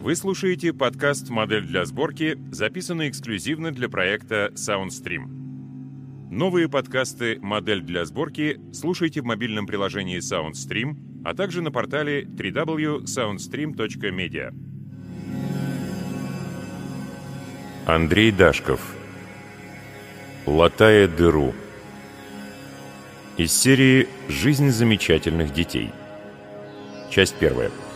Вы слушаете подкаст «Модель для сборки», записанный эксклюзивно для проекта SoundStream. Новые подкасты «Модель для сборки» слушайте в мобильном приложении SoundStream, а также на портале www.soundstream.media. Андрей Дашков. «Латая дыру». Из серии «Жизнь замечательных детей». Часть первая.